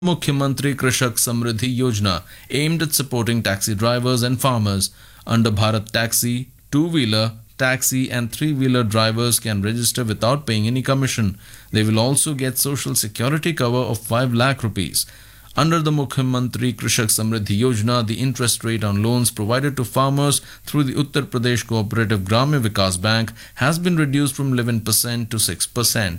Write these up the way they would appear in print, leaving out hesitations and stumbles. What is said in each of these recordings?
Mukhyamantri Krishak Samriddhi Yojana aimed at supporting taxi drivers and farmers. Under Bharat Taxi, two-wheeler, taxi and three-wheeler drivers can register without paying any commission. They will also get social security cover of 5 lakh rupees. Under the Mukhyamantri Krishak Samriddhi Yojana, the interest rate on loans provided to farmers through the Uttar Pradesh Cooperative Gramya Vikas Bank has been reduced from 11% to 6%.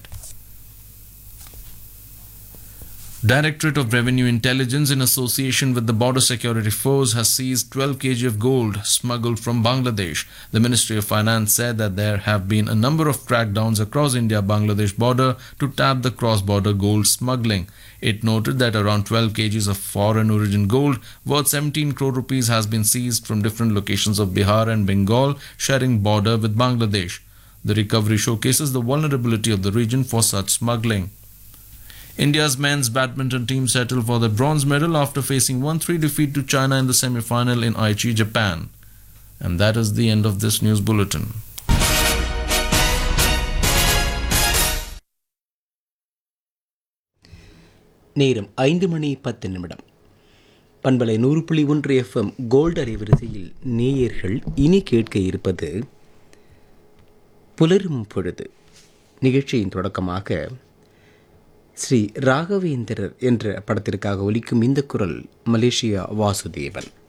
Directorate of Revenue Intelligence, in association with the Border Security Force, has seized 12 kg of gold smuggled from Bangladesh. The Ministry of Finance said that there have been a number of crackdowns across India-Bangladesh border to tap the cross-border gold smuggling. It noted that around 12 kgs of foreign origin gold worth 17 crore rupees has been seized from different locations of Bihar and Bengal sharing border with Bangladesh. The recovery showcases the vulnerability of the region for such smuggling. India's men's badminton team settled for the bronze medal after facing 1-3 defeat to China in the semi-final in Aichi, Japan. And that is the end of this news bulletin. நேரம் 5:10 பண்பலை 100.1 FM gold அலைவரிசையில் நேயர்கள் இனி கேட்க இருப்பது புலரும் பொழுது. நிகழ்ச்சியின் தொடக்கமாக ஸ்ரீ ராகவேந்திரர் என்ற படத்திற்காக ஒலிக்கும் இந்த குரல் மலேசியா வாசுதேவன்.